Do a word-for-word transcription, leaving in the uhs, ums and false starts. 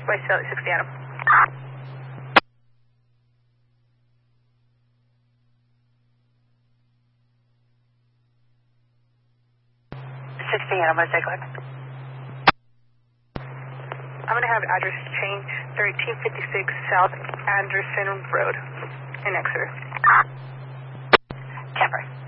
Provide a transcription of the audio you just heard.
West Charlotte sixty Adam. sixty Adam, what's that click? I'm going to have address change, thirteen fifty-six South Anderson Road in Exeter. Camper.